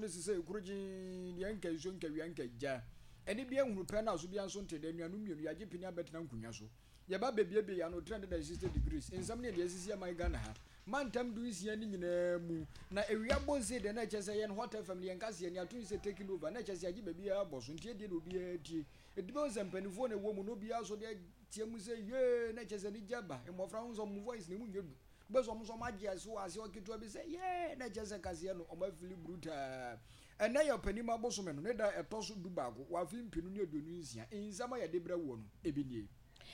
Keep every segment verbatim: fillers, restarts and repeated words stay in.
this is a Kurujin Yanka Zunka Yanka Ja. Any be a penal to be answered to the Numium, Yajipina Betan Kunyaso. Yaba baby, I know three hundred sixty degrees. In some years, this year my gun. Man, time do is yanning in a moo. Now, a real said the natures and water family and Cassia, and your twins are taking over. Natures, I give a beer boss, and Teddy will be a tea. It depends on Penifone, a woman will be also there. Tiamu say, yeah, natures and Jabba, and more frowns on voice, and you but almost so much as who as your kid to say, yeah, natures and Cassiano, or my Philip Bruta. And now your Penima Bosman, neither a toss of Dubago, while film Pinunia Dunisia, in Samaya Debra one, Ebini.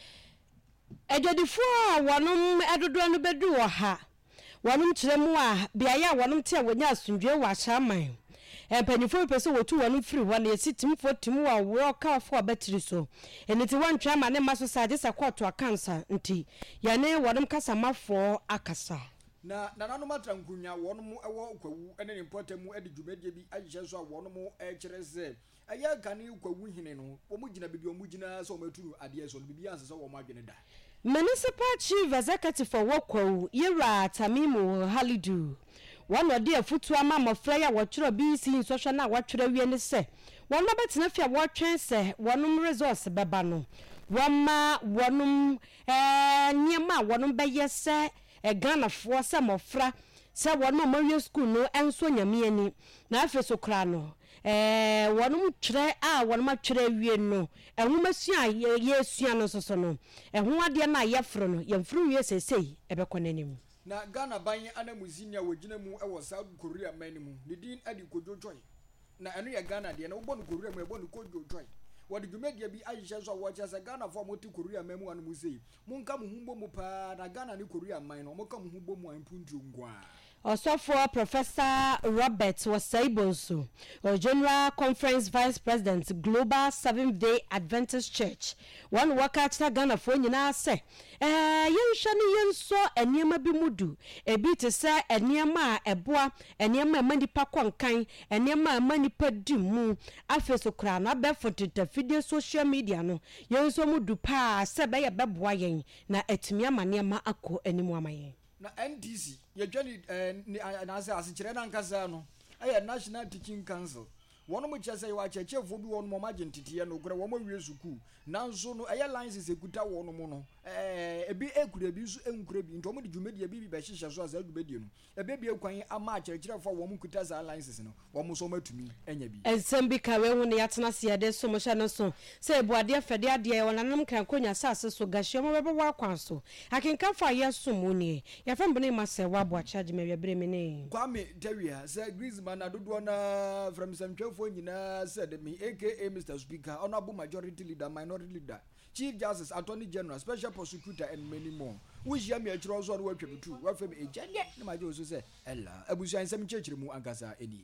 Ejadifo wanum edodo no bedu wo ha wanum kiremu a biaya wanum te wonya asundwe wa shaman empanifo pese wotu wanum free wan yesitimfo timu wa wo ka fo abatiri so eniti wantwa ma ne maso saje sakoto akansa nti yane wanum kasa mafo akasa na nanano matra nkunya wonum ewo kwawu ene ne mpotemu edi dwumadie bi agye so a wonum e kireze aya gane kwawu hine no omu gina bibi omu gina so omaturu ade so bibi anse so wo madwene da Municipal Chief Executive for Wokwo Yera Tamimu Halidu one odi afutu ama mofra ya wotwero B C nsosho na wotwero wie ne se won no betina fia wotwen se wonum resource beba no woma wonum eh niema wonum beye se e Ghana fo se mofra se wonum mawie school no enso nyame ani na afeso kra no eh wonum twere a wonum atwere wie no ehuma sua ye sua no soso no eho ade na yefro no yemfru wie sesei ebekonanim na Ghana ban anamuzinia wogina mu ewo South Korea manimu ne din adi kojojoy na eno ya Ghana de na wo bonu Korea mu e bonu kojojoy wodi dwumedia bi ahisha so wo chese Ghana fo mo ti Korea mamu anu musei munka mu humbo mu pa na Ghana ni Korea man no mo ka mu humbo mu ampuntu ngwa Osofo Professor Robert Wasaibonso, or General Conference Vice President, Global Seventh Day Adventist Church. One worker at Ghana for Nina say, eh, yen shani yen so a niema bimudu, a bit to say a niema a boa, a niema mani pakwan kind, a niema mani pedimu, afeso crana barefoot to video social media no, yen so mudu pa, sebay a babwayen, na etimia maniama ako anymore. Na N D C ye dwani eh na se asikire na nkasa no aye National Teaching Council wono mo chese ye wa chechefo bi wono mo magentitiye no gre wo mo wie suku nanso no aye license ekuta wono mo no eh ebi ekure bi su enkure bi nto mo de dwumedi bi bi be hihye so aza dwumedi no ebe bi ekwan ama chechefo wo mo kuta za license no wo mo so matumi enya bi ensem bi ka we hu ne yatena se yade so mo hye no so se ebuade fede ade wonanam kan konya sase so gahye mo bebe wa kwan so akenka fa ye so mo nie ya fa mbone ma se wa bo a charge me bre me ne Kwame Tawia se Griezmann adodo na from Samchefo nyina said me aka Mister Speaker honorable majority leader minority leader Chief Justice Attorney General Special Prosecutor and many more which yam ya chiro so wa twabutu wa fam ejanye na majo so say ella abusuan sam chechire mu ankasa eni.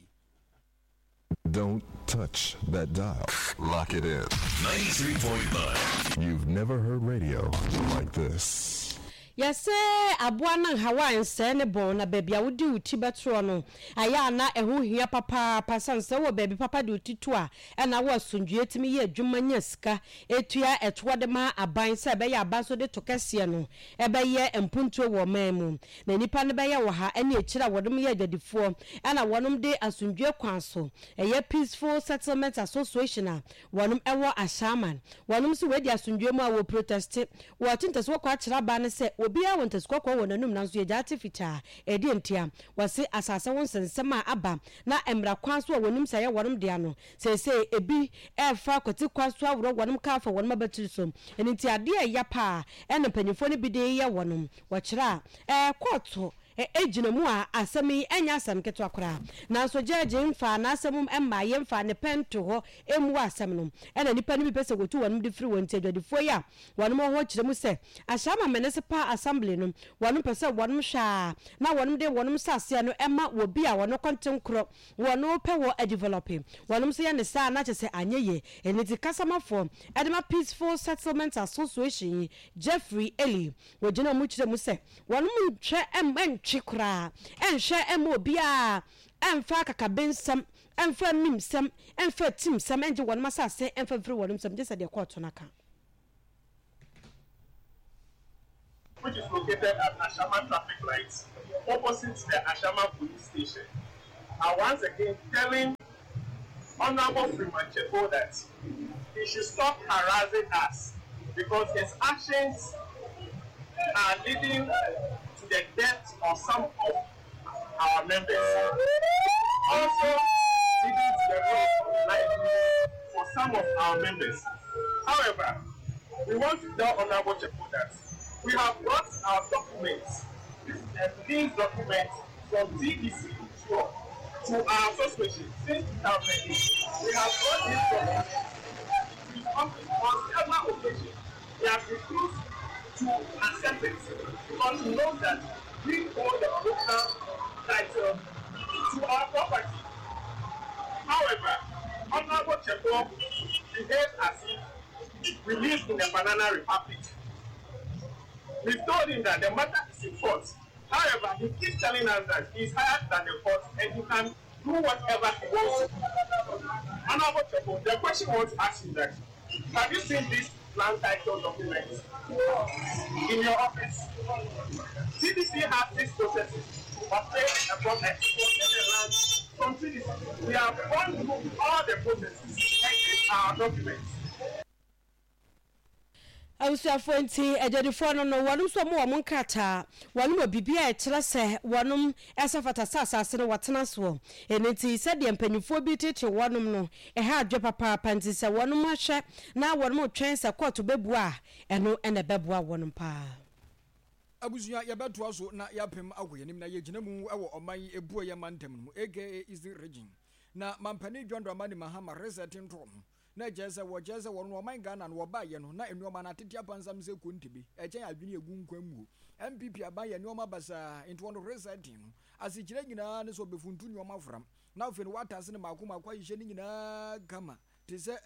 Don't touch that dial. Lock it in. ninety-three point five. You've never heard radio like this. Yes, aboa na Hawaii nse ne bon na baby a wodi uti betro no aya na eho hia papa pasanse wo baby papa de utitu a na wo asundue timi ye adwuma nya sika etua etwo de ma aban se be ya aban so de tokese no e be ye empuntu wo mamu na nipa ne be ye wo ha ene ekira wodom ye adadifo na wonom de asundue kwanso e ye Peaceful Settlement Association a wonom ewo ashaman wonom so we de asundue mu a wo protest wo tinteso wo kwa kira ba ne se obia wontes kwakwa wonanum nanso ye jate fita edi ntia wase asase won sensema aba na emra kwanso wonum saye wonom dia no se se ebi efa kwati kwanso awro wonom kafa wonom abatiri so enti ade ya pa ene panyifo ne bide ye wonom wo kira eh koto ejina mu a asemi enya asem keto akora nanso jeje mfa na asem emma ye mfa ne pento ho emu asem no ena nipa ne bi pese gotu wonum de free wonte adwadifo ya wonum ho kire mu se ashama municipal assembly no wonum pese wonum hwa na wonum de wonum sase no emma wo bi a wono konten kro wono pe wo developing wonum se ya ne sa na chese anyeye eniti kasamafo edema Peaceful Settlement Association Jeffrey Eli wojina mu kire mu se wonum hwe em chikra enhwe emobia emfa kakabensam emfa nimsam emfa timsam enje won masase emfa free wonum sam just de court naka which is located at Ashama traffic lights opposite the Ashama police station. are once again telling Honorable Freeman Chefo that he should stop harassing us because his actions are leading to the death of some of our members. Also leading to the loss of life for some of our members. However, we want to tell Honorable Chefo that we have brought our documents, and these documents from T D C to our association since two thousand eight. We have brought these documents to on several occasions. We have refused to accept it because we know that we hold the original title to our property. However, Honorable Chefo behaves as if we live in a banana republic. We've told him that the matter is in court. However, he keeps telling us that he's higher than the court and he can do whatever he wants. Honorable Chefo, the question I want to ask you that, have you seen this land title document in your office? C D C has this process of obtaining a property land from C D C. We have gone through all the processes and these are our documents. Awusuafo nti ejadifo no no wanum so mo mo nkata wanum obibia e kire se wanum esafata sasase no watena so enenti se de mpanyufo bi tete wanum no e ha adwe papa panti se wanum ahwe na wanum twen se court bebua eno ene bebua wanum pa abusuya ya beto so na yapem akoyenim na yegina mu ewo oman ebuo ye mantem mu aka is the region na mampani dwondo amani mahama resetting tom na jese wo jese wo no man Ghana no wo ba ye no na enuoma na tete apansam se kontibi echen adwene egu nkwamu M P P aban ye nuoma basa into one resetting no asikire nyina ne so befuntu nuoma fram na ofe no watase ne makoma kwa yihye ne nyina gama te se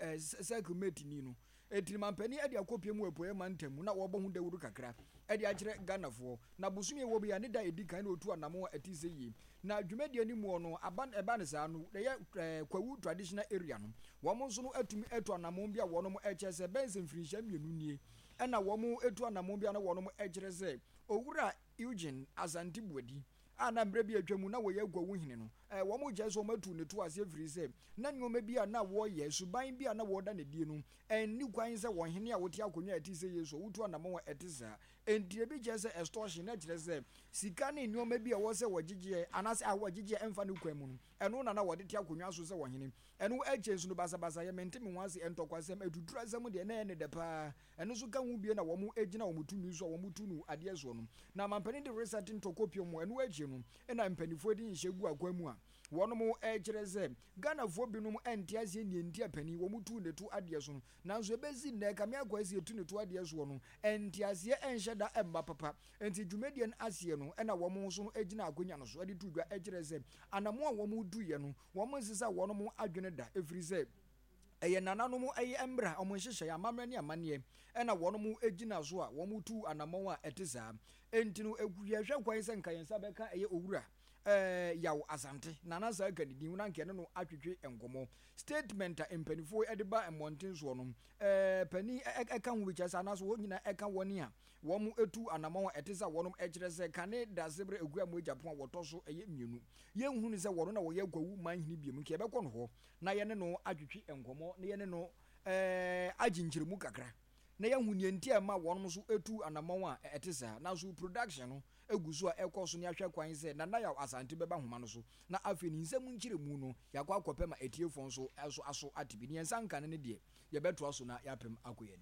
se committee ni no etiri mampani ade akopie mu epoe mantam na wo bo hu dawuru kakra ade akire Ghana fo na busumi wo bi ya ne da edikan na otu anamo atise yi na dwumadi ani mu no aban eba ne sa no ye kwawu traditional area no wo mo nso no atumi etu anamo bia wo no mo echese bensin firisha mienu nie ena wo mo etu anamo bia na wo no mo echese owura Eugene Azanti Buadi ana mbre bi atwamu na wo ye gwawu hine no eh wo mo je so matu ne to ase firi se na nyoma bia na wo ye suban bia na wo da ne die no enni kwan se wo hene a wote akonwa atise yeso wutu anamo wo etisa entie bi je se extortion na kire se sika ne nyoma bia wo se wo gigye anase a wo gigye emfa ne kwan mu no eno na na wo de te akonwa so se wo hene eno agency no basa basa ye mentemi wanse entokwasem eduturasem de na ne de pa eno so ka hu bie na wo mo egina wo mutumi so wo mutunu ade so no na mampani de research ntokopio mu eno agi no ena mpanifo di nhegu akwamu a wono mo ejireze Ghana fo binum entiase ni entia pani wo mutu ne tu ade so nanso ebezi na kame akwasi etu ne tu ade so no entiase enhyeda emba papa enti dwumedian asie no ena wo mo so egina akonya no so ade tu dwa ejireze anamo a wo mo du ye no wo mo nsisa wono mo adwene da efirize eye nananom eye embra omo hyehye amamre ne amane ena wono mo egina so a wo mutu anamo a etisa enti no eguyehwe kwan se nkayensa beka eye owura eh yaw asante nana sa kadidi na nke no atwetwe enkomo statement a empanifo ediba emonten so no eh pani eka hu bicha sa na so wonyina eka woni a wo mu etu anamo etisa wonom ekire se kane da sebre egu amu Japan woto so eye mienu ye hunu se wono na wo ye gwawu manhini biem nke be kono ho na ye ne no atwetwe enkomo na ye ne no eh aginkyiremu kakra na ye hunu enti ama wonom so etu anamo a etisa na so production no eguso a ekoso ne ahwe kwan se na na ya asante beba homa no so na afi ni nsem nkyiremu no yakwa akopem a etiefo so aso aso atibi ne nsanka ne de ye beto aso na yapem akoyani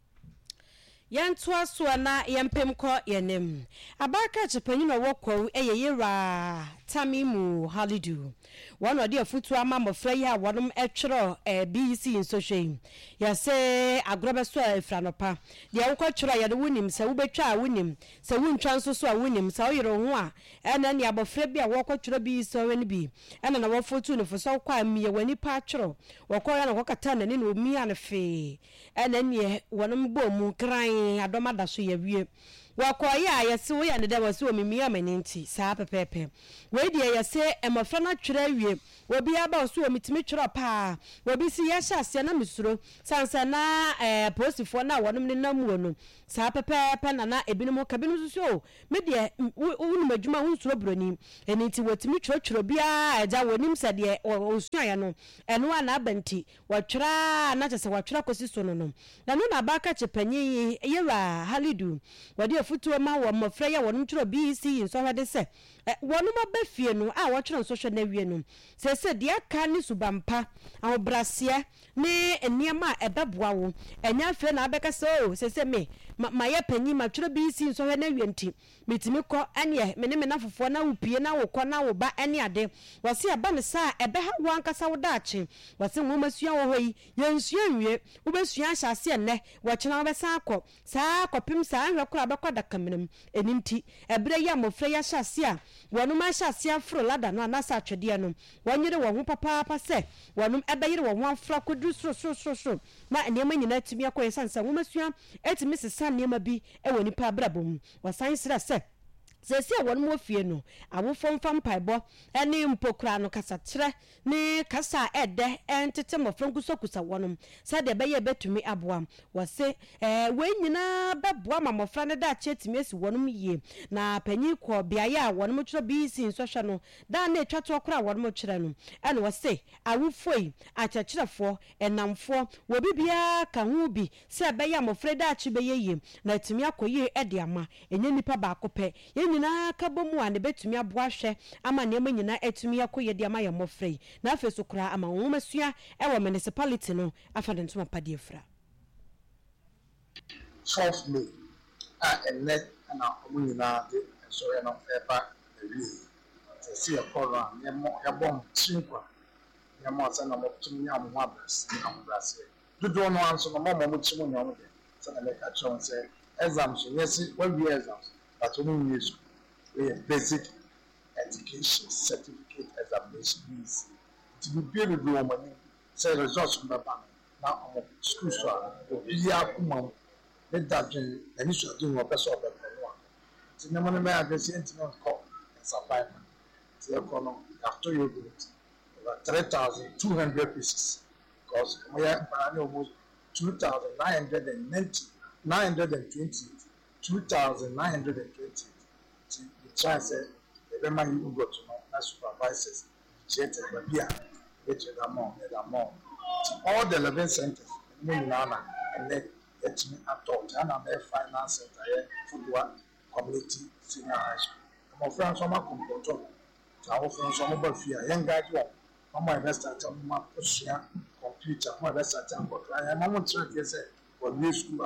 yanto aso na yempem ko yenem abaka chepanyino wokwo eyeyera tamimu halidu one odi afutu ama mofra ya wonom etwero e B C nsohwe ya se agrobeso efranopa de awokwa twero ya de wonim se wobetwa a wonim se wontwa nso so a wonim se oyero ho a ena ne abofra bi a wokwa twero bi so weni bi ena na wofotu ne foso kwa miye wani pa twero wokwa ya na kokata na ne no mi ane fe ena ne wonom bom kran adoma da so ya wie wakoya yesi wo ya ne da wasi o mimia maninti saa pepepe we die yesi emofra na twere awie obi aba oso o mitimi twere pa obi si ya sha ase na misuro sansa na eh posifo na wonom ne namuo no saa pepepe na na ebinom kabinu so me die wonu adwuma wonsuro broni eniti wotimi twere twere bia eja wonim se de osua ya no eno ana abanti watwera na chese watwera kosi so no no na no na baka chepanyi yewa halidu wade afutuo ma wo mofra ya wonom twere B C nso hwade se wonom abafie no a watwera nso hwe na wie no se se de aka ni subampa ahobrase ne eniema ebeboa wo enya fe na abeka se o se se me ma ye panyi ma twere B C nso hwe na wie nti mitimi ko ene me ne me na fofo na wupie na wo ko na wo ba ene ade wose aba ne sa ebe ha wo ankasa wo daache wose wo masua wo hoyi yensua nwie wo besua hyase enne wo kyena wo besa akọ saa kopim saa hwe kora abekọ dakaminem eninti ebre ya mofra ya hyase a wonum hyase afro lada no anasa atwede no wonyere wo ho papa papa se wonum ebeyere wo ho afra kodru so so so so na enema nyina timi akoye sansa wo masua etimi sesa nema bi e woni pa brabom wasan sira se sesi a won mo fie no awofo mfa mpaibo ene mpokura no kasa kire ne kasa ede entete mofran kusokusa wonom sa de beye betumi aboam wose eh wenyina beboa ma mofra ne da chetimi esi wonom yie na panyi ko biaye a wonom kire bi si nsohwe no da na etwato okura wonom kire no ene wose awofoi achachirefo enamfo wo bibia ka hu bi se beye mofra da chi beye yie na timi akoye ede ama enye nipa ba akopɛ nyina kabomu ane betumi aboa hwe ama neema nyina etumi akoye de ama ya mofrei na afeso kura ama wo masua e wo municipality no afa de ntoma pade efra twelve May a ene na omu nyina de so ye no eba ewie se si e kora ne mo e bom chinkwa ne mo asa na mo tumi nya mo abras na mo brase dodo no anso no mo mo chimu nya mo de se na me ka chon se exams yes we be exams but only use basic education certificate examination is to be paid with no money say results from the bank now I'm school so obi akuma me dadwen ani so do no person of the no ti na money me address internet call supply ti e kono after you do it about three thousand two hundred pieces because we are almost two thousand nine hundred ninety nine hundred twenty two thousand nine hundred twenty the chance the man you go to na supervisors check the bia which is among the among all the eleven centers no na and then let me adopt and am a finance center here football community senior high school my friends some computer our friends some about fear young guys one my investor tell me my computer my investor tell me I am not sure they say for new school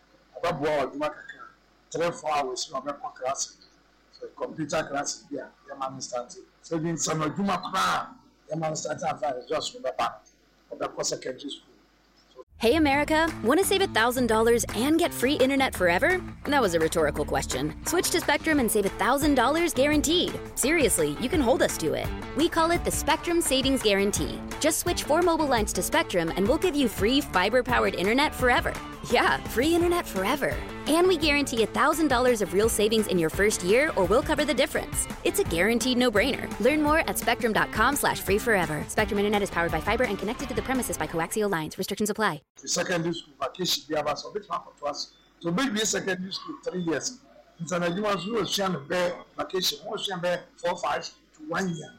ababoa oduma kaka three four hours no be class so computer class here the man start so bin some oduma kra the man start after just from the back of the secondary school. Hey America, want to save one thousand dollars and get free internet forever? That was a rhetorical question. Switch to Spectrum and save one thousand dollars guaranteed. Seriously, you can hold us to it. We call it the Spectrum Savings Guarantee. Just switch four mobile lines to Spectrum and we'll give you free fiber-powered internet forever. Yeah, free internet forever. And we guarantee one thousand dollars of real savings in your first year or we'll cover the difference. It's a guaranteed no-brainer. Learn more at spectrum.com slash free forever. Spectrum Internet is powered by fiber and connected to the premises by coaxial lines. Restrictions apply. The secondary school vacation be about so bit half of us. So big be secondary school three years. International school share be vacation. One share be four five to one year.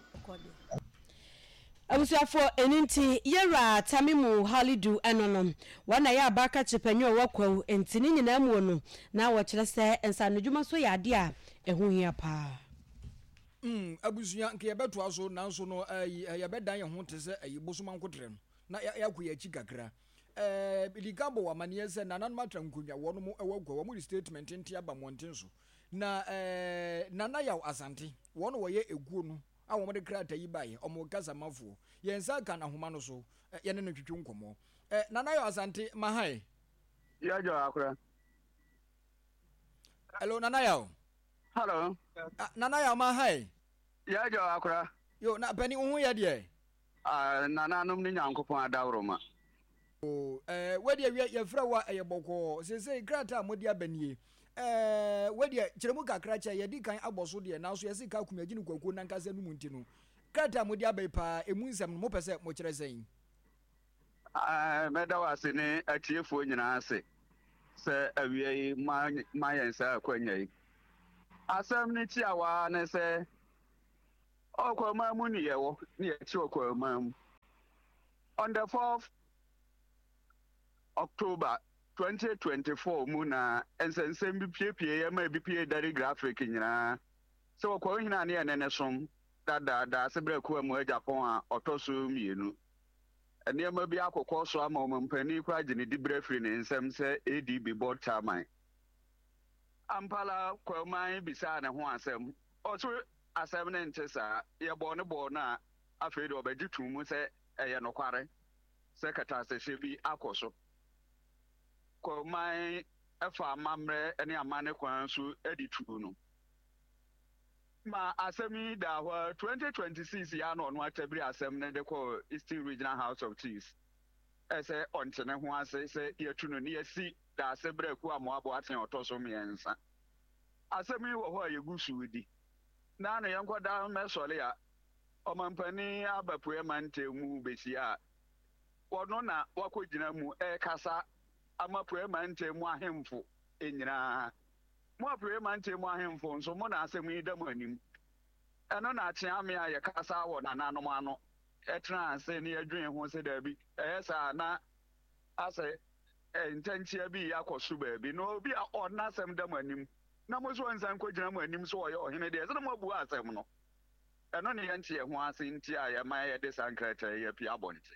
Abusuafo eninti yera tamimu halidu enonom wana ya abaka chepanyo wakwa entini nyina mu no na wo kire se ensanodwuma so ya ade a ehu hia pa mm abusua nke yebeto aso nanso no yebedan ye ho tese ayibosoma nkotrem na yakoya chi kakra eh biligabo wa manie se nanan matra nkunya wono mu ewagwa wo mu statement nti aba monten so na eh nana yaw asante wono wo ye eguo no awo mo de krata yi bae omo gaza mafo yensa kan ahoma no so ye ne no twetwe nkomo eh nana yaw asante mahai ya jo akura hello nana yaw hello ah, nana yaw mahai ya jo akura yo na bani hu ya de ah nana num ni nyankopon adawroma oh eh we de ye fra wa eye boko se se krata modi abanie eh we de kyeremu kakra kya ye di kan aboso de na so ye sika kumagi ne kwakuo nankasa no munti no krata mo de abai pa emu nsem no mo pese mo kyerɛ sɛn ah meda wase ne atiefo nyina ase sɛ awie yi ma ma yensa akwanya yi asɛm ne ti awa ne sɛ okwama mu ni yewo ne ye ti okwama mu on the fourth October twenty twenty-four mu na ensensem bi piepie ya ma bi pie dari graphic nyina so okwo hina ne ene som dada da sebra ku amu Japan a otoso mienu ene ma bi akokọ so ama omampani kwa gine dibre free ne nsem se A D B board chairman ampala kwaman bisa ne ho asem oso asem ne ntesa ye bo ne bo na afei de obaji tumu se eye nokware se kata se shebi akoso kwaman efa mamre ene amane kwan so editu no ma asemi da wa twenty twenty-six ya no no atabiri asem ne de ko Eastern Regional House of Chiefs ese ontene ho ase se yetu no ne yesi da asebra ku amoabo aten otoso miensa asemi wo ho yegusu di na na yenkoda mesole ya omampani abapue mantemu besia wono na wakogina mu e kasa amapue mantemu ahemfo enyina mo apue mantemu ahemfo nso mo na asemi da manim eno na ache ame aye kasa wo na nanom ano etra ase ne adwen ho se da bi ehesa na ase entanchia bi yakoso ba bi no obi a ona asem da manim na mo so nsan kogina manim so oye ohene de se na mo bu asem no eno ne yanche ho ase nti a ye ma ye de sankrata ye pi abonte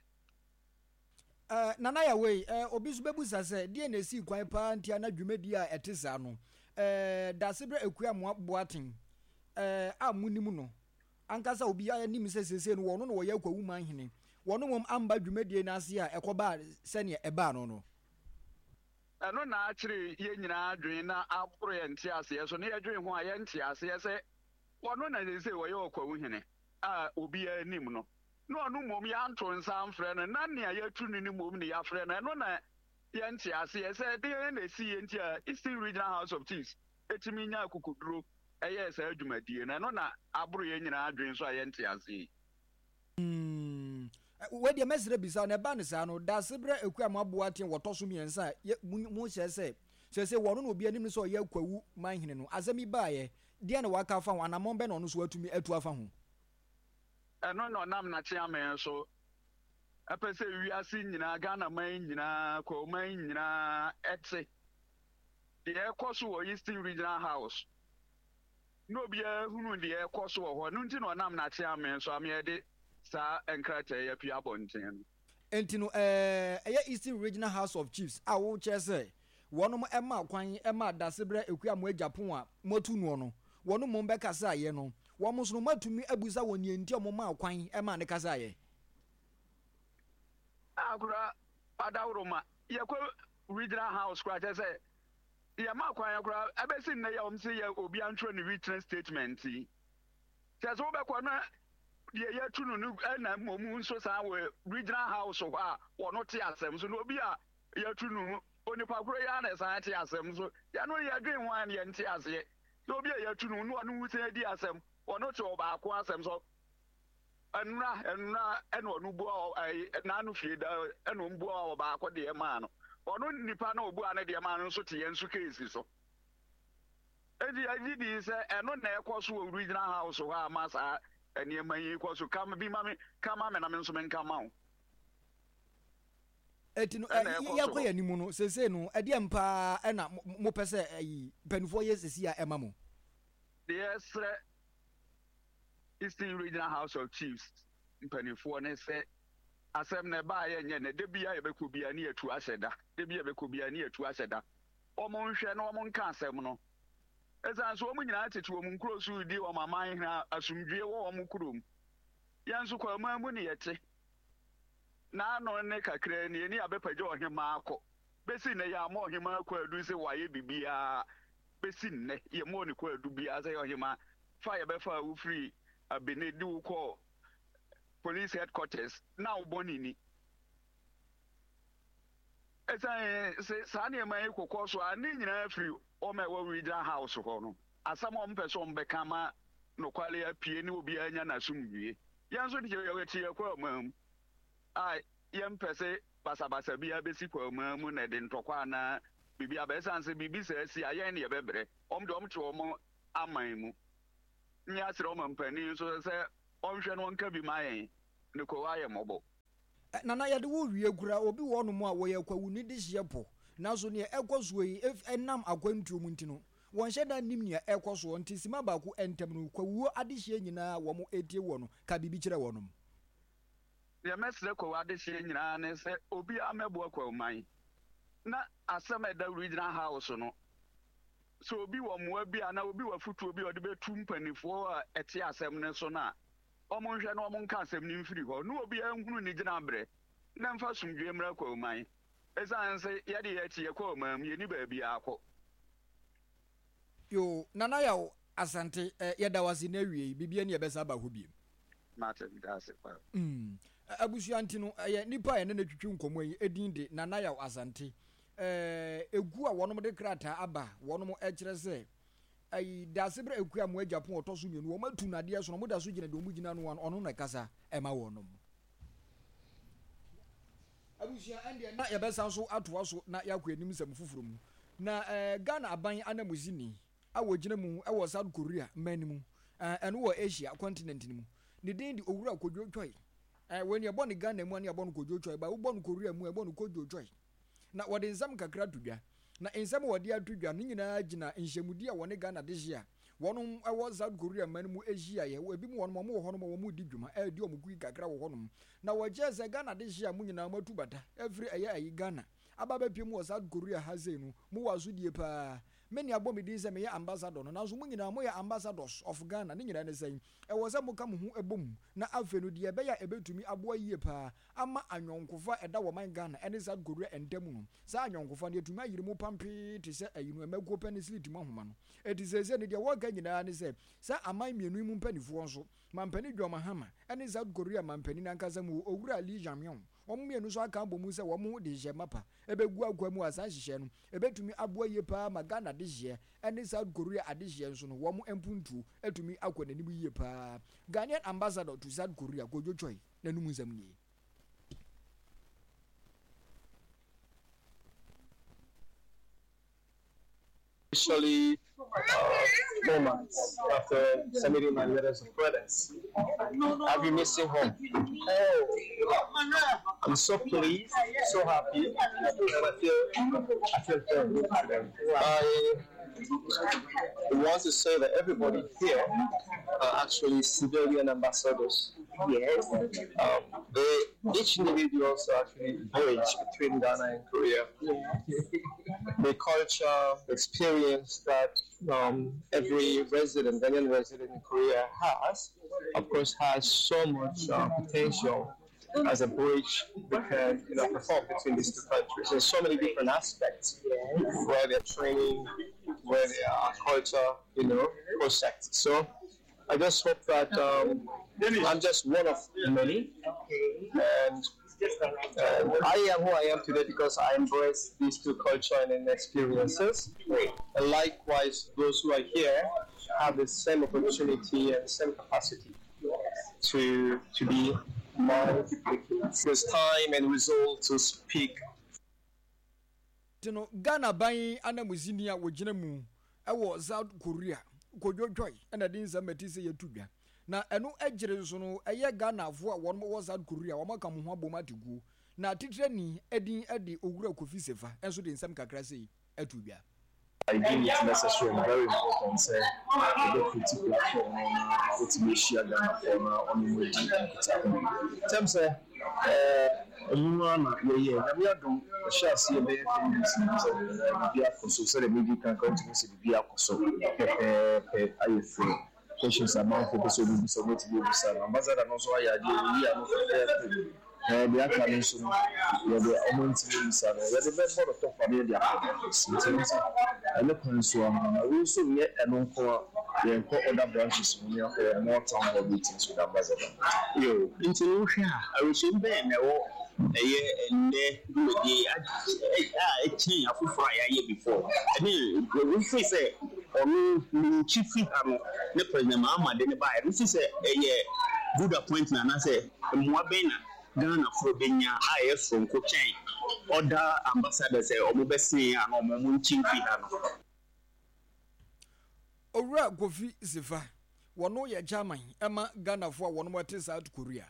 eh nana ya we eh obi so bebu sase de na si kwan pa ntia na dwumadi a etesa no eh da sebra ekua mo boaten eh amunim no ankasa obi ya nim sesese no wono no wo ya kwawu man hene wono mom amba dwumadi na ase a ekoba se ne eba no no eno na akire ye nyina adwen na aboro ye nti ase so ne ye dwen ho a ye nti ase se wono na se wo ye okwawu hene a obi ya nim no no onu mom ya nto nsa mfre no na ne ya tu ni mom ne ya fre no eno na ye nti ase se de na si ye nti a Eastern Regional House of Chiefs etimi nya akukuduro eye se adwumadie na eno na aboro ye nyina adwen so a ye nti ase mm we de mesre bisa na ba ne sa no da sebra ekua mo aboaten wotoso miensa mu hye se se se wono no obi anim so ye kwawu man hene no azami baaye de na waka fa ho anamon be no no so atumi atu afa ho eno no nam na chiame so apese wiase nyina Ghana man nyina ko man nyina etse de ekoso wo Eastern Regional House no bia hunu de ekoso wo ho no nti no nam na chiame so amede sa enkrata ya pi abonten enti no eh eye Eastern Regional House of Chiefs a wo chese wonom ema kwan ema dasebra ekua mo Japan a motu no no wonom mo be kasa ye no wo mo so no matumi abusa woni enti omo ma kwan ema ne kasa ye akura adawroma yakwa Regional House kwa chese ya ma kwan yakura abesi na ya omse ya obi antro ne written statement chese wo be kwa na ye ye tunu nu na momu nso sa we Regional House ho a wono te asem so no obi a ye tunu onipa kro ya na sa te asem so ya no ye dwen ho an ye nte ase so obi a ye tunu no onu wusen di asem wono te oba ko asem so enra enra eno nu bu na anu fie da eno mbu oba ko de ma no wono nipa na obu ane de ma no so te ye nso case so edi adi di se eno na ekoso Regional House ho a ma sa eni emanyi kwaso kam bi mame kama me na me nso men kama o etino yakwa yanimu no sese no ade mpa na mo pese ayi panufo ye sesi a ema mo the esre Eastern Regional House of Chiefs panufo ne se asem na ba ye nye ne de bia ye beku bia ne atu ahyeda de bia beku bia ne atu ahyeda omo nhwe na omo nka asem no ezan so omo nyina tete omo nkuro so di omo aman ha asumdwe wo omo kurom yanso kwa mamu ne yete na no ne kakra ne ni abepaje ohima akọ besi ne ya ma ohima akọ adu se waye bibia besi ne ye mo ne kwa adu bia se ohima fa ye be fa u free abenedi u call police headquarters na uboni ni ezan se sa ne man kokọ so ani nyina free ɔma ɛwɔ regional house hɔ no asɛm a ɔmpɛ sɛ ɔmbɛka ma nokwale apie ne obi anya n'asomdwie yɛn nso de yɛwɛti yɛkɔ ɔma mu a yɛmpɛ sɛ basabasa bi abɛsi kɔ ɔma mu na de ntɔkwa anaa biribi abɛsan sɛ biribi sɛ asi a yɛn ne yɛbɛbrɛ ɔm de ɔmte ɔmo aman mu nyɛ asrɛ ɔma mpanin nso sɛ ɔnhwɛ no ɔnka bi ma yɛn ne kɔwa yɛ mmɔbɔ nana yɛde wo wie kura obi wɔ no mu a wɔyɛ kwawu ne de hyeɛ pɔ nanso ne ɛkɔ so yi ɛnam akwantuo mu nti no wɔn hyɛ da nim nea ɛkɔ so nti sima baako ɛntɛm no kwawuo ade hyeɛ nyinaa wɔn mo etie wɔ no ka bibi kyerɛ wɔn nom yɛ mɛsrɛ kɔwa ade hyeɛ nyinaa ne sɛ obi amɛboa kwaman na asɛm ɛda regional house no so obi wɔ mmoa bi ana obi wɔ futuo bi ɔde bɛtu mpanifoɔ a ɛte asɛm ne so na ɔmo nhwɛ na ɔmo nka asɛm ne mfiri hɔ na obi ahunu ne gyina berɛ na mfa somdwe mmra kwaman ɛsiane sɛ yɛde yɛakyi yɛkɔ ɔman mu yɛni baabi akɔ yo nana yaw asante yɛda wase na awie bibia ne yɛbɛsa ba hɔ biem mate dase pa mm abusua nti no ɛyɛ nipa yɛ ne na twitwi nkɔmɔ yi edin de nana yaw asante eh egu a wɔnom de krata aba wɔnom ɛkyerɛ sɛ ai dase bra egu a mo Japan ɔtɔ so mienu wɔn atu nadeɛ so no mo da so gyina de ɔmo gyina no ɔno na kasa ɛma wɔnom abusua ɛnde na yɛbɛsa so atoa so na yakɔ anim sɛm foforo mu na eh Ghana aban anamuzini awo gyina mu ɛwɔ South Korea mani mu ɛno wɔ Asia continent mu ne den de owura Kodwo Choi eh when yɛbɔ ne Ghana mu ani yɛbɔ no Kodwo Choi ba wobɔ no Korea mu yɛbɔ no Kodwo Choi na wɔde nsɛm kakra tudwa na nsɛm wɔde atudwa no nyinaa gyina nhyɛmudi a wɔne Ghana de hia wɔnom ɛwɔ South Korea mani mu ahia yɛ ebi mu wɔnom mo wɔ hɔ no mo di dwuma eh di ɔmo kui kakra wɔ hɔ nom na wɔgye sɛ Ghana de hia mu nyinaa matu bata every ɛyɛ ayi Ghana aba ba pie mu wɔ South Korea ha sei no mo wɔ asodie paa many abɔ me din sɛ meyɛ ambassador no nanso mo nyinaa mo yɛ ambassadors of Ghana ne nyinaa ne sɛn ɛwɔ sɛ mo ka mo ho ɛbom na afɛ no deɛ ɛbɛyɛ ɛbɛtumi aboa yie paa ama anyɔnkofa ɛda wɔ man Ghana ɛne South Korea ɛntɛm no saa anyɔnkofa no yɛtumi ayiri mu pampee te sɛ ayi no ɛmɛgo pɛ ne slit mu ahoma no ɛti sɛ sɛ ne deɛ wɔka nyinaa ne sɛ saa aman mmienu mu mpanifoɔ nso mampani John Mahama ɛne South Korea mampani nankasa mu owura Lee Jae-myung wɔn mmienu nso aka abɔ mu sɛ wɔn de hyɛ mapa ɛbɛgu agua mu asa hyehyɛ no ɛbɛtumi aboa yie paa ma Ghana de hyɛ ɛne South Korea ade hyɛ nso no wɔn mpuntu ɛtumi akɔ n'anim yie paa Ghanaian ambassador to South Korea Kodwo Choi n'anum nsɛm nie Usually uh, moments after submitting my letters of credits. I've been missing home. Oh, I'm so pleased, so happy, and I feel, I feel very good. I want to say that everybody here are actually civilian ambassadors. Yes. Um, they, each individuals are actually bridge between Ghana and Korea. The culture, the experience that um, every resident, Ghanaian resident in Korea has, of course, has so much uh, potential as a bridge that can, you know, perform between these two countries. There's so many different aspects where they're training, where they are culture, you know, projects. So I just hope that um, I'm just one of many, and uh, I am who I am today because I embrace these two culture and experiences. And likewise, those who are here have the same opportunity and same capacity to to be more. There's time and result to speak. You know, Ghana buying anamuzinia wajina mu ewo South Korea Kodwo Choi and adin sameti se yetubia na eno ejire nso no eye Ghana fo a won mo South Korea wo maka mo ho abomatigu na titire ni edin ede owura Kofi Sefa enso de nsam kakra sei atubia I think it's necessary and very important say the critical for to be shared Ghana for on the way to terms say eh Oluwa na ye ye na me adom share see be for bia koso so the media can continue to be akoso eh eh ayi free questions about for so be so to be so ambassador no so ya dey we are no fair eh bia kan so no ye dey almost be so ye dey be for the family dey akoso and the so am we so ye eno ko ye ko other branches we have more town hall meetings with ambassador yo into no hwa I wish be na wo ɛyɛ ɛnɛ duwɛdi a ɛkyɛn afoforo a yɛayɛ before ɛne wofi sɛ ɔno ne chief ha no ne president Mahama de ne baeɛ wofi sɛ ɛyɛ good appointment anaasɛ mmoa bɛn na Ghana for Benya, I have from Cochain, other ambassadors, or Mobessi, and or Momunchi. Ora Gofi Zifa, one no ya German, Emma Ghana for one more South Korea.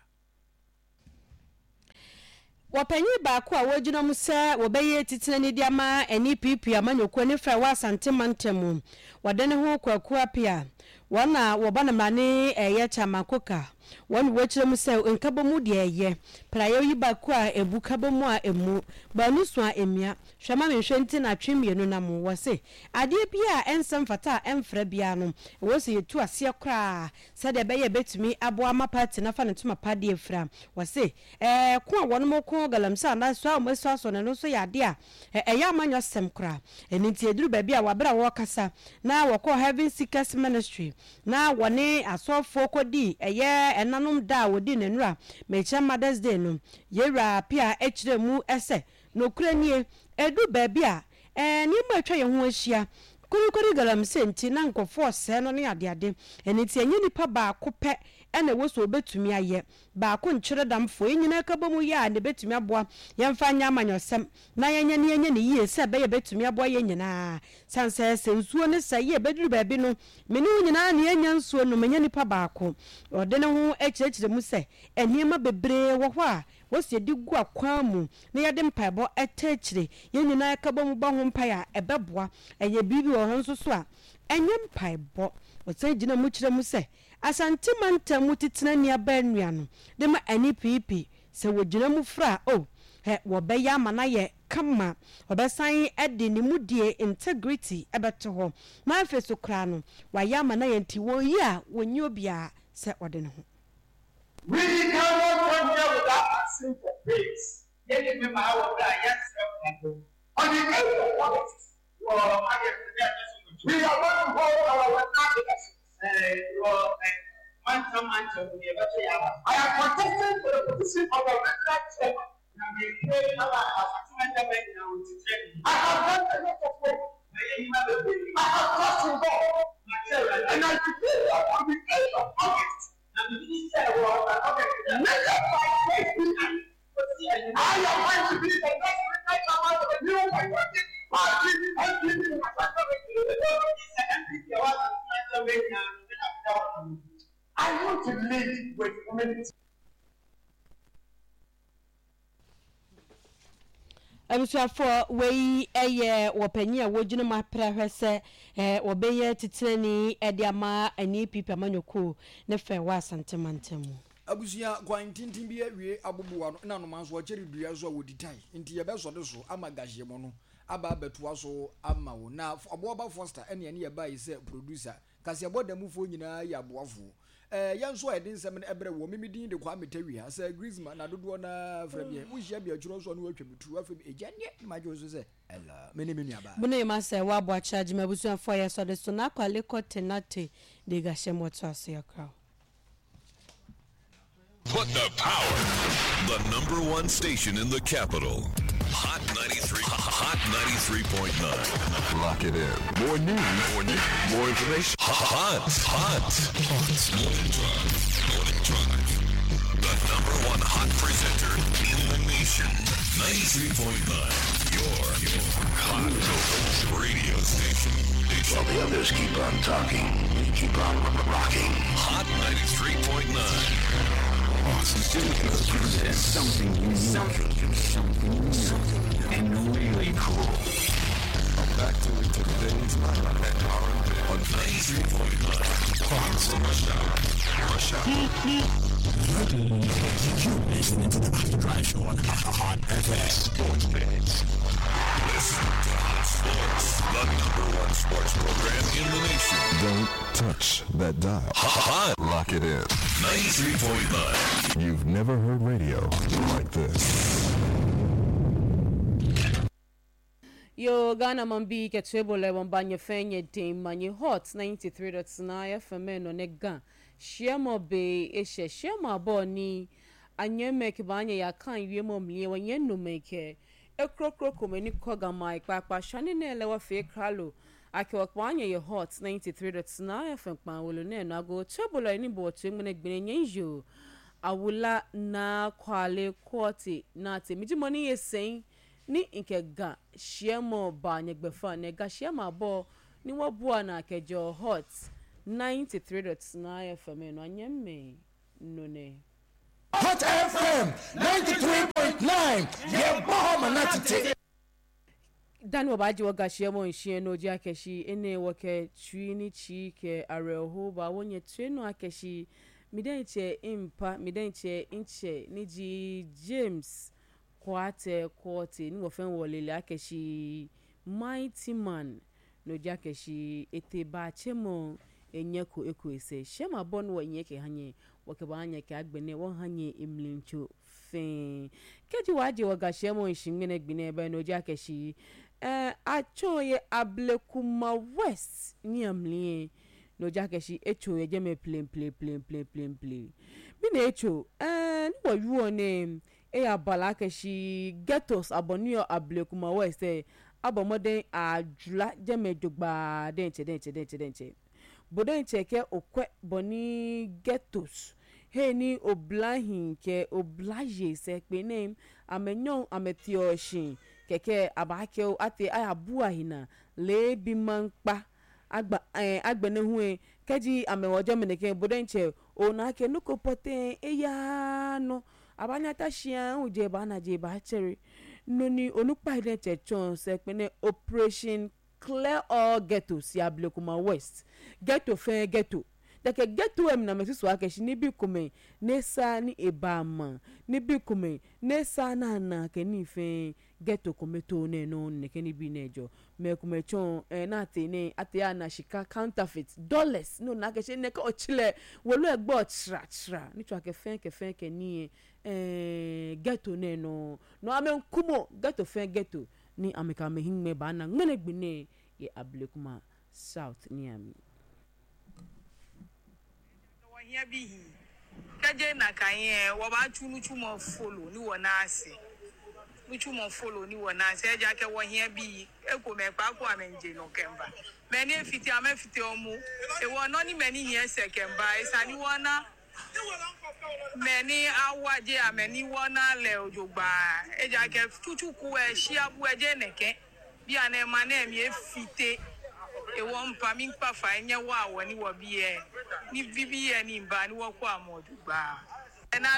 Wapenyi baako a wojina mu se wobeye titene ne diama eni pipi amanyo kwani fra wa santemantemu wadene ho kwaku apia wana woba na mane eye chamakoka wani wechire mu se nkabo de eye prayo yi baako a ebu kabo mu a emu banu so a emia hwema menhwe nti na twemienu na mu wose ade bia ensem fata emfra bia no wose yetu ase kra se de beye betumi abo ama party na fa ne tuma pade efra wose eh ko a wono moko galamsa na so a maso aso ne no so yade a eya amanyo sem kra eni nti eduru ba bia wabra wo kasa na woko Heaven Seekers Ministry na wone asofo kodi eye enanom da wodi nenura mecha Mother's Day no yewra pia echire mu ese no kuranie edu ba bia eh ni ma atwa ye ho ahia kurukuri galamse nti na nkofo se no ne ade ade eni ti enye nipa ba ko pe ena wo so betumi aye ba ko nkyere damfo enyina ka bomu ya ne betumi aboa yemfa nya amanyosem na yenye ne yenye ne yie se be ye betumi aboa ye nyina sanse se nsuo ne se ye beduru ba bi no meni nyina ne yenya nsuo no menye nipa ba ko ode ne ho ekyekire mu se eniema bebre wo ho a wosi edi gu akwan mu na yade mpaebo etechire yenyina ka bomu ba ho mpa a ebeboa eye bibi wo ho nso so a enye mpaebo wosan gina mu kire mu se asante manta mu titena nia ba nua no de ma ani pipi se wogina mu fra o he wo be ya mana ye kama obesan edi ni mudie integrity ebeto ho na afeso kra no wa ya mana ye nti wo yi a wonyi obia se ode ne ho. We cannot come here without asking for praise. Yet if my our yes, on the end of August, we are going to hold our website. I am contesting for the position of a regular chairman. I have done a lot of work. I have trust in God. And I declare that on the eighth of August, I am going to be the next regular chairman of the new Patriotic Party and giving my I want to lead with humility. Abusuafo wei eye wopanyi a wogino ma prahwese eh obeye titreni ede ama ani pipa manyoko ne fe wa santemantemu abusia kwantintin bi awie aboboa no na no manso akeri dua so woditai nti ye beso de so ama gahye mo no aba abetoa so ama wo na aboba Foster ene ene ye ba yi se producer kasi abodamufo nyina ya aboafo eh yanso a edin sem na ebre wo memidin de kwa metawia se Griezmann na dodo na frabie wo hia bia twuro so no atwabutu afem ejanye majo so se ela meni menu aba bune ma se wa bo charge mabusu afo ya so de so na kwale kotenate de gashe moto ase yakra. Put the power. The number one station in the capital. Hot ninety-three. Hot ninety-three point nine. Lock it in. More news. More news. More information. Hot. Hot. Morning Drive. Morning Drive. The number one hot presenter in the nation. ninety-three point nine. Your, your hot radio station. While the others keep on talking, we keep on rocking. Hot ninety-three point nine. Something, something, something, something, something, and really cool. I'm back to it today's night at R and B on ninety-three point nine. Fox Rush Hour. Rush Hour. You're listening to the Hot Drive Show on Hot F S Sports Fans. Listen to Hot Sports, the number one sports program in the nation. Don't touch that dial. Hot. Lock it in. ninety-three point nine. You've never heard radio like this. Yo Ghana mambi ketwebole wambanye fenye de manye hot ninety-three point nine F M no nega shiamo be eshe shiamo aboni anye make banya ya kan wie mom lie wanye no make ekrokro komeni koga mai papa shani ne lewa fe kralo ake wakbanya ye hot ninety-three point nine F M pa wolo ne no ago chebolo ni bo tu ngene gbene nyenjo awula na kwale kwoti na te miji money ye sen ni nkega shiemo ba nyegbefa ne ga shiema bo ni wobua na kejo hot ninety-three point nine F M no anyemme no ne Hot F M ninety-three point nine. Yeah, Bahama Natite. Dan wabaji waga shiemo nshie no ji akeshi ene wake twini chi ke areho ba wonye tweno akeshi midenche impa midenche inche niji James kwate kwate ni wofen wolele akeshi mighty man no ji akeshi ete ba chemo enyeko ekwese shema bon wo nyeke hanye wakabanya ke agbene won hanye imlincho fe keji waje waga shemo nshingene gbene ba no ji akeshi eh achoye ablekuma west ni amlie no ji akeshi echo ye jeme play play play play play play bi na echo eh ni wo yuo ne e abala akeshi ghettos abonio ablekuma west eh abomoden ajula jeme jogba denche denche denche denche boden cheke okwe boni ghettos he ni oblahin ke oblaje se pe name amenyon ametioshin keke abake ate ayabu ahina le bi manpa agba eh, agbene hu keji amewojo meneke boden che ona ke nuko pote eya no abanya tashia uje ba na je ba chere no ni onupa ide che chon se pe ne operation clear all ghettos ya Blekuma West ghetto fe ghetto dake ghetto em na mesiso akeshi ni bi kume nesa ni ebama ni bi kume nesa na na ke ni fe ghetto kometo ne no ne ke ni bi nejo me kume chon eh, na te ne ate ya na shika counterfeit dollars no na keshi ne ko chile wolu egbo tra tra ni twa ke fe ke fe ke ni eh ghetto ne no no amen kumo ghetto fe ghetto ni ameka mehinme ba na ngene gbine ye Ablekuma South ni ami wo hia bi hi kaje na kan ye wo ba chunu chumo follow ni wo na ase mu chumo follow ni wo na ase eja ke wo hia bi eko me pa ko amenje no kemba me ni fiti ame fiti omu e wo no ni me ni hia se kemba isani wo na many awaje ameni wona le ojogba eja ke tutu ku e shia bu eje neke bi ane ma na emi efite e won pa mi pa fa enye wa woni wo bi e ni bibi e ni mba ni wo ko amodugba na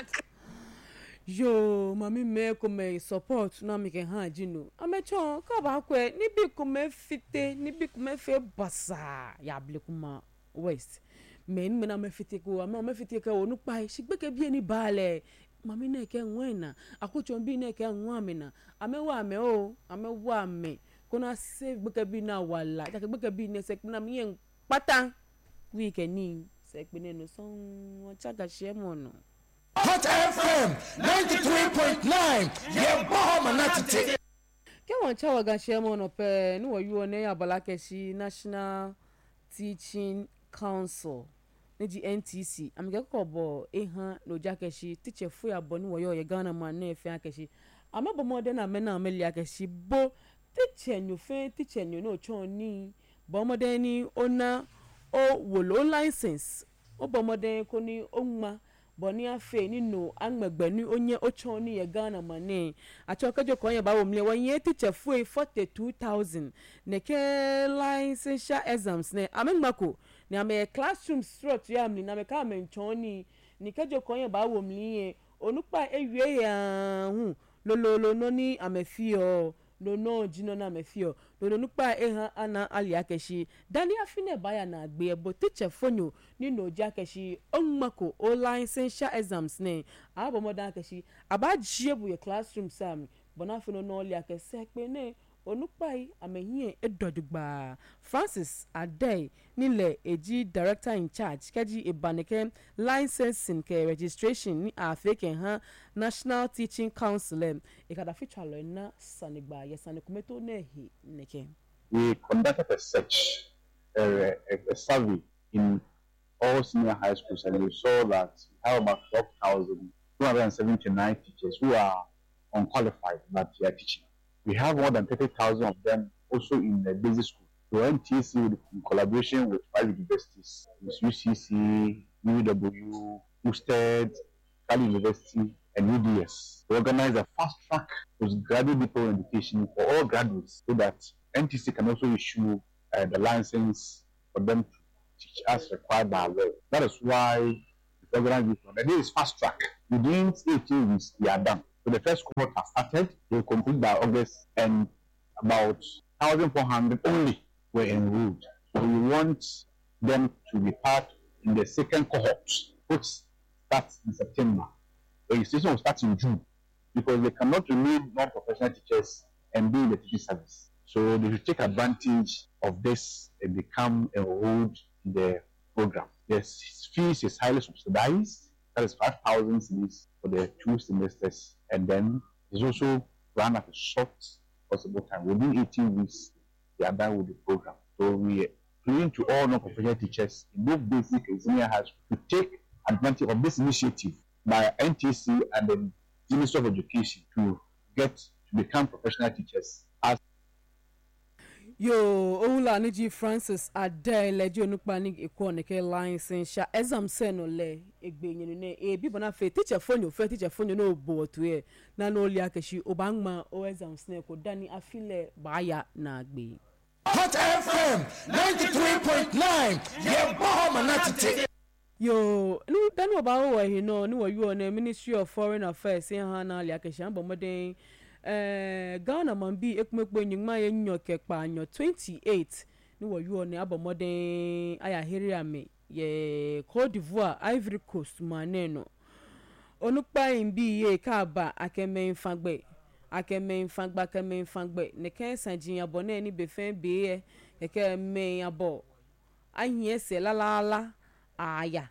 yo mami me ko me support na mi ke han jinu amecho ka ba kwe ni bi ko me fite ni bi ko me fe basa ya Blekuma West men mena me fite ko ama me fite ka onu pa shigbeke bi eni baale mami na ke nwena akocho bi na ke nwa amena amewa ame o amewa ame kona save gbeke bi na wala ta gbeke bi ne se na mi en pata wi ke ni se pe ne no son o chaga shemo no Hot F M ninety-three point nine. Yeah, Bahama Natite. Ke won chawa ga shemo no pe ni wo yu ne abala keshi National Teaching Council neji N T C amike kobo ehan no jakeshi teacher fu ya boni wo yo ye Ghana man na efe akeshi amabo modern amena ameli akeshi bo teacher nyu fe teacher nyu no chon ni bo modern ni ona o wolo license o bo modern ko ni onma boni afe ni no angbegbe ni onye o chon ni ye Ghana man na achokejo ko yen ba wo mle wo yen teacher fu forty-two thousand ne ke license exams ne amengbako ni ame classroom strut ya mli na me ka me nchoni ni kejo konye ba wo mli ye onupa ewie ya hu lololo no ni amefio lo no jino na amefio lo nupa eha ana ali akeshi dani afine baya na gbe ebo teacher fonyo ni no jakeshi onmako o license exams ne abo modan akeshi aba jiebu ye classroom sam bona fino no ali akese pe ne onupai amehie edodugba Francis Adey nile eji director in charge keji ebaneke licensing ke registration ni afeke ha National Teaching Council e kada feature na sanigba yesane kumeto nehi neke. We conducted a search uh, a, a survey in all senior high schools and we saw that we have about twelve thousand two hundred seventy-nine teachers who are unqualified but they are teaching. We have more than thirty thousand of them also in the basic school. So N T C, in collaboration with five universities, U C C, U W, U S T E D, Cali University, and U D S, to organize a fast-track postgraduate diploma education for all graduates so that N T C can also issue uh, the license for them to teach as required by law. That is why the organized diploma. The day is fast-track. Within eighteen weeks, they are done. So the first cohort has started. They will complete by August, and about one thousand four hundred only were enrolled. So we want them to be part in the second cohort, which starts in September. The registration will start in June because they cannot remain non-professional teachers and be in the teaching service. So they should take advantage of this and become enrolled in the program. The fees is highly subsidized. That is five thousand cedis for the two semesters, and then it's also run at a short possible time. Within eighteen weeks, they are done with the program. So we appeal to all non-professional teachers in both basic and senior high school to take advantage of this initiative by N T C and the Ministry of Education to get to become professional teachers. As yo ola niji Francis Adele Jonupani Ekoneke license sha exam seno le egbenyin ne e bi bona fe teacher phone fe teacher phone no bo to e na no li akeshi obangma o exam sne ko dani afile baya na gbe Hot F M ninety-three point nine ye Bahama natite yo no dan wo ba wo he no ni wo yo na Ministry of Foreign Affairs in ha na li akeshi ambo moden eh Ghana man bi ekumekpo enyima ye nyoke pa anyo twenty-eight ni wo yo ne abomoden aya hiri ame ye Cote d'Ivoire Ivory Coast maneno onupa imbi ye kaba akeme mfagbe akeme mfagba akeme mfagbe ne kan sanjin abone ni befen be keke me abo ahie se la la la aya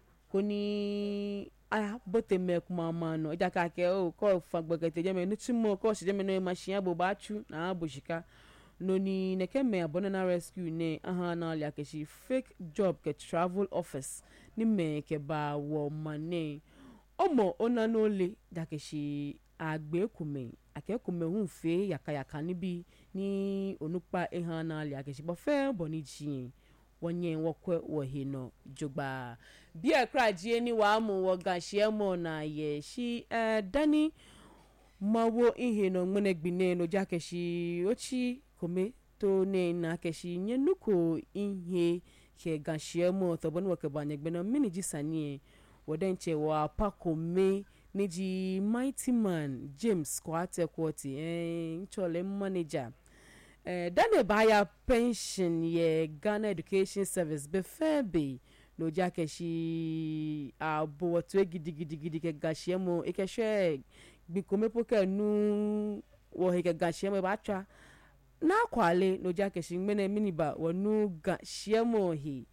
koni aya bote me kuma mano eja ka ke o ko fagbe kete je me nutimo ko se je me no machine abo ba chu na aboshika no ni ne ke me abone na rescue ne aha na ali akeshi fake job ke travel office ni me ke ba wo mane omo ona no le dakeshi agbe kume akekume hu fe yakayaka nibi ni onupa eha na ali akeshi bo fe boni ji wonye wokwe wohino jogba bia kraji ni wa mu wo gashie mo na ye shi eh dani mawo ihe no ngmenegbine no jakeshi ochi kome to ne na keshi nyenuko ihe ke gashie mo to bonu woke banyegbe no miniji sanie wodenche wa pakome niji mighty man James Kwate Kwoti eh nchole manager eh dane baya pension ye Ghana Education Service be febe no jakeshi abo to gidigidi ke gashie mo ekehwe bikome poke nu wo he ke gashie mo ba twa na kwale no jakeshi mene miniba wonu gashie mo hi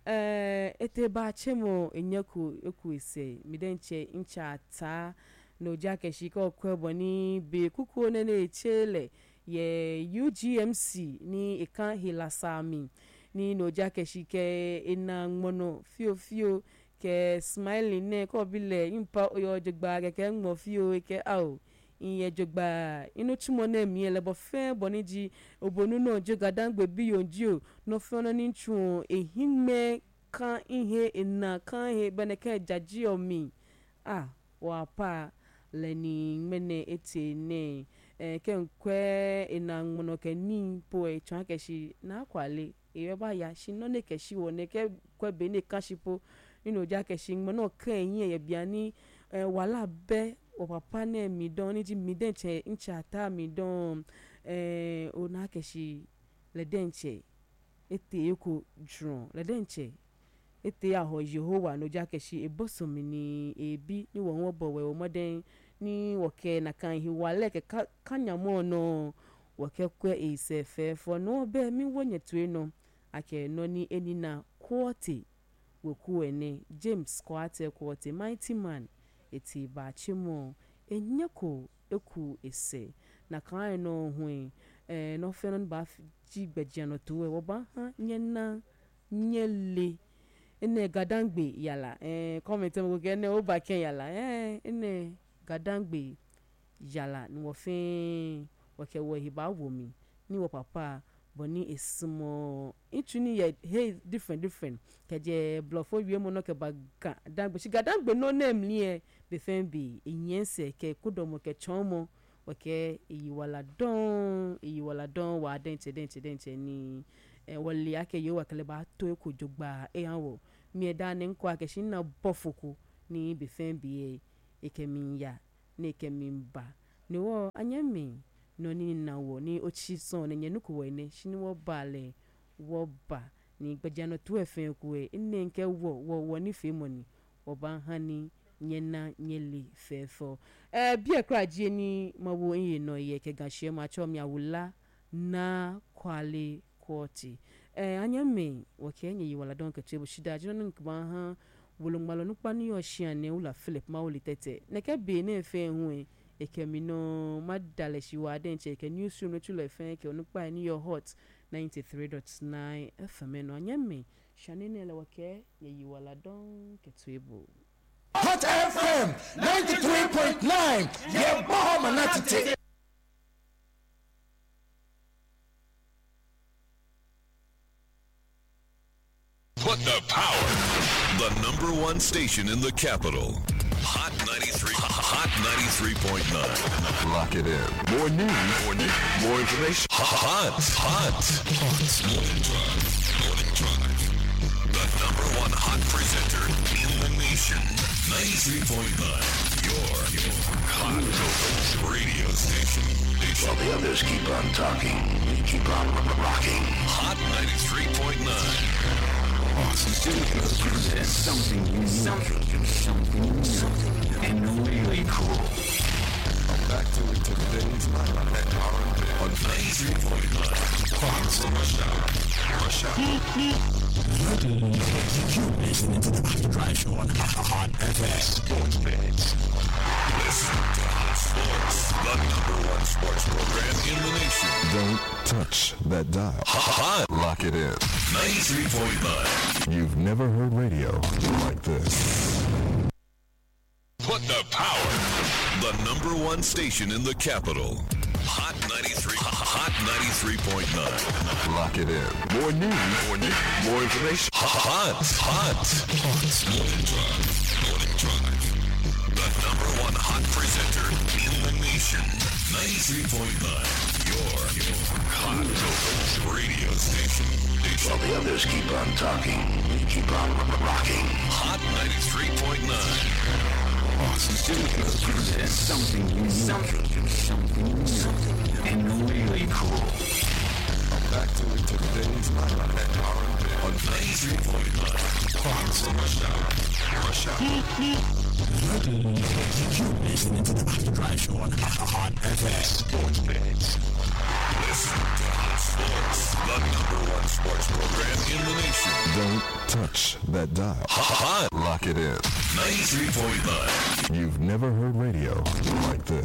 eh ete ba chemo enyeku ekuise midenche incha ta no jakeshi ko kweboni be kuku ne ne chele ye U G M C ni ekan hilasami ni no jakeshi ke ina mono fio fio ke smiling ne ko bile impa oyo jogba ke mo fio ke aw iye jogba inu tumo na mi elebo fe boniji obonu no joga dangbe bi yonji no fe no ni chu ehime kan ihe ina kan he beneke jaji omi ah wa pa leni mene ete ne eh kenkwe ina ngono ke ni po e chan keshi na kwale e ba ya shi no ne keshi wone ke kwe be ne kashipo ino ja keshi ngono kan yin e bia ni wala be o papa ne mi don ni ji mi denche ncha ta mi don eh ona keshi le denche ete yoko dron le denche ete aho Jehovah no ja keshi ebosomi ni ebi ni won wo bowe o moden ni woke na kan hi wale ke kanyamo no woke kwe isefe for no be mi wonye tue no ake no ni enina kwoti woku ene James Kwate Kwoti mighty man eti ba chimo enyeko eku ese na kan no hwen eh no fenon ba ji gbeje no tuwe wo ba ha nyena nyele ene gadangbe yala eh comment mo ge ne o ba ken yala eh ene gadangbe yala ni wo fe wake wo hiba wo mi ni wo papa boni esmo ituni ye hey different different keje blofo wie mo no ke baga dangbe shi gadangbe no name li e be fen bi enyense ke kudomo ke chomo wake eyiwala don eyiwala don wa dente dente dente ni e wali ake yo wakale ba to e ko jogba e anwo mi e da ne nko ake shi na bofuku ni be fen bi e keminya ne kemimba ni wo anyame no ni na wo ni ochi son ne nuku wo ne shi ni wo bale wo ba ni gbajano tu efen ku e ne nke wo wo wo ni fe money oba hani nyena nyeli fefo eh bia kraje ni mawo yin no ye ke gahye ma cho mi awula na kwale kwoti eh anyame wo ke nyi wala don ke tebo shida jino nkba ha wolumalo nupa ni oshia ne ula Philip Mawuli tete ne ke be ne fe hu e ekemino madale shiwa denche ke newsroom no tule fe ke nupa ni your hot ninety-three point nine F M no anyame shanene le wo ke nyi wala don ke tebo Hot F M ninety-three point nine. Yeah, Bahama Natite. Put the power. The number one station in the capital. Hot ninety-three. Hot ninety-three point nine. Lock it in. More news. More news. More information. Hot. Hot. Hot. Morning Drive. Morning Drive. The number one hot presenter in the nation. ninety-three point nine. Your, your hot radio station. While the others keep on talking, we keep on rocking. Hot ninety-three point nine. Austin Studios presents something unique, something, something, something, and really cool. I'm back to it today's night at R and B on ninety-three point nine. Hot Rush Hour. Rush Hour. You're listening to the After Drive Show on Hot F M. Sports Beds. Listen to Hot Sports, the number one sports program in the nation. Don't touch that dial. Hot. Lock it in. ninety-three point nine. You've never heard radio like this. Put the power. The number one station in the capital. Hot ninety-three. Hot ninety-three point nine. Lock it in. More news. More news. More information. Hot. Hot. Hot. Morning Drive. Morning Drive. The number one hot presenter in the nation. ninety-three point nine. Your, your hot radio station. While the others keep on talking, we keep on rocking. Hot ninety-three point nine. Austin Studios presents something unique, something, something, something, and really cool. I'm back to it today's night at R and B on ninety-three point nine. Hot Rush Hour. Rush Hour. You're listening to the After Drive Show on Hot F M. Sports Beds. Listen to Hot Sports, the number one sports program in the nation. Don't touch that dial. Hot. Lock it in. ninety-three point nine. You've never heard radio like this.